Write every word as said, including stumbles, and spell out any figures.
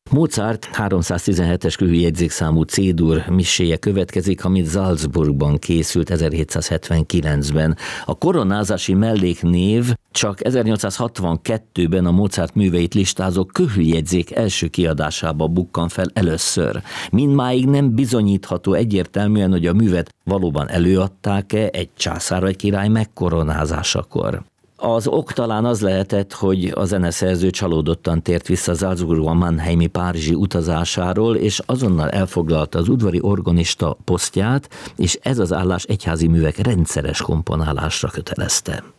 Mozart háromszáztizenhetes kőjegyzékszámú C-dur miséje következik, amit Salzburgban készült ezerhétszázhetvenkilencben. A koronázási melléknév csak ezernyolcszázhatvankettőben a Mozart műveit listázó kőjegyzék első kiadásában bukkan fel először. Mindmáig nem bizonyítható egyértelműen, hogy a művet valóban előadták-e egy császár vagy király megkoronázásakor. Az ok talán az lehetett, hogy a zeneszerző csalódottan tért vissza Salzburgba Mannheimi párizsi utazásáról, és azonnal elfoglalta az udvari organista posztját, és ez az állás egyházi művek rendszeres komponálásra kötelezte.